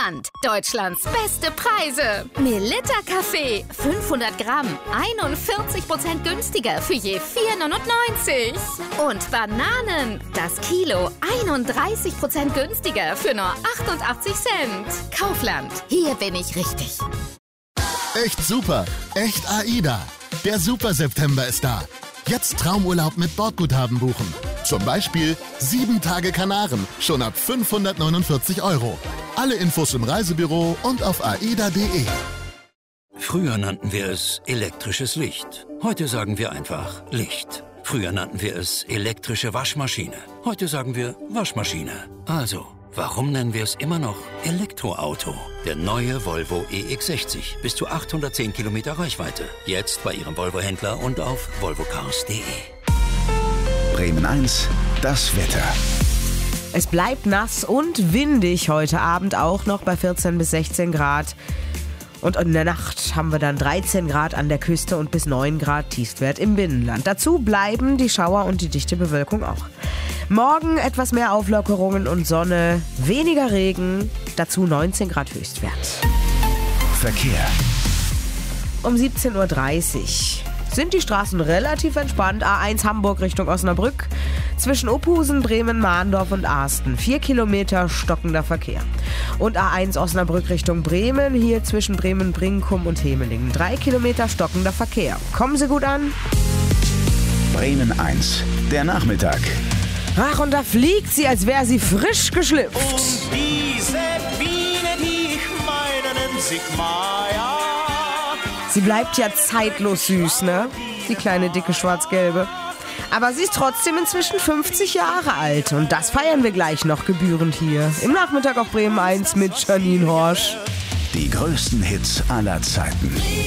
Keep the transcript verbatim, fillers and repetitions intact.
Land. Deutschlands beste Preise. Melitta Kaffee, fünfhundert Gramm, einundvierzig Prozent günstiger für je vier neunundneunzig. Und Bananen, das Kilo, einunddreißig Prozent günstiger für nur achtundachtzig Cent. Kaufland, hier bin ich richtig. Echt super, echt AIDA. Der Super-September ist da. Jetzt Traumurlaub mit Bordguthaben buchen. Zum Beispiel sieben Tage Kanaren, schon ab fünfhundertneunundvierzig Euro. Alle Infos im Reisebüro und auf aida punkt de. Früher nannten wir es elektrisches Licht. Heute sagen wir einfach Licht. Früher nannten wir es elektrische Waschmaschine. Heute sagen wir Waschmaschine. Also, warum nennen wir es immer noch Elektroauto? Der neue Volvo E X sechzig. Bis zu achthundertzehn Kilometer Reichweite. Jetzt bei Ihrem Volvo-Händler und auf volvocars punkt de. Bremen eins, das Wetter. Es bleibt nass und windig heute Abend auch noch bei vierzehn bis sechzehn Grad. Und in der Nacht haben wir dann dreizehn Grad an der Küste und bis neun Grad Tiefstwert im Binnenland. Dazu bleiben die Schauer und die dichte Bewölkung auch. Morgen etwas mehr Auflockerungen und Sonne, weniger Regen, dazu neunzehn Grad Höchstwert. Verkehr. Um siebzehn Uhr dreißig sind die Straßen relativ entspannt. A eins Hamburg Richtung Osnabrück. Zwischen Ophusen, Bremen, Mahndorf und Arsten. Vier Kilometer stockender Verkehr. Und A eins Osnabrück Richtung Bremen. Hier zwischen Bremen, Brinkum und Hemelingen. Drei Kilometer stockender Verkehr. Kommen Sie gut an? Bremen eins, der Nachmittag. Ach, und da fliegt sie, als wäre sie frisch geschlüpft. Und diese Biene, die ich meine, nennt sich Maya. Sie bleibt ja zeitlos süß, ne? Die kleine, dicke, schwarz-gelbe. Aber sie ist trotzdem inzwischen fünfzig Jahre alt. Und das feiern wir gleich noch gebührend hier. Im Nachmittag auf Bremen eins mit Janine Horsch. Die größten Hits aller Zeiten.